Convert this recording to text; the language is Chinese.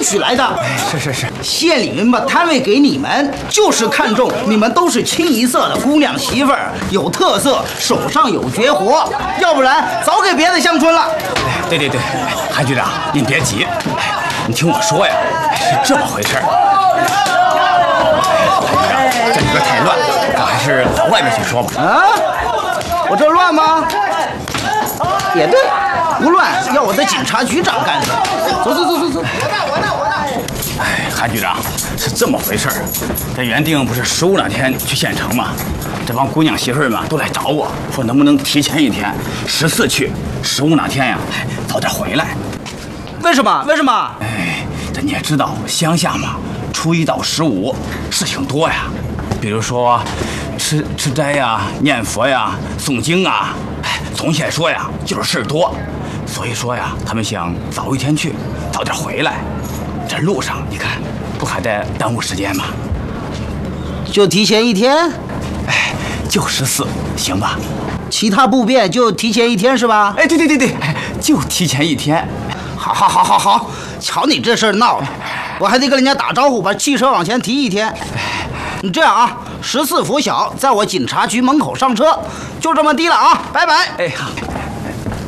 许来的。 是， 县里面把摊位给你们，就是看中你们都是清一色的姑娘媳妇儿，有特色，手上有绝活，要不然早给别的乡村了。 对，韩局长，您别急，你听我说呀，是这么回事儿。这里边太乱，咱还是到外面去说吧。 啊，我这乱吗？也对，不乱，要我的警察局长干什么？走。 韩局长，是这么回事儿。咱原定不是15那天去县城吗？这帮姑娘媳妇儿们都来找我说，能不能提前一天14去，15那天呀，早点回来。 为什么？ 这你也知道，乡下嘛，初1到15事情多呀，比如说吃斋呀、念佛呀、诵经啊。从前说呀，就是事儿多，所以说呀，他们想早一天去，早点回来。这路上你看，不还得耽误时间吗？ 就提前一天？ 就14，行吧？ 其他不便就提前一天是吧？ 对，就提前1天。 好，瞧你这事儿闹的，我还得跟人家打招呼，把汽车往前提1天。你这样啊，14拂晓，在我警察局门口上车，就这么低了啊，拜拜。 好。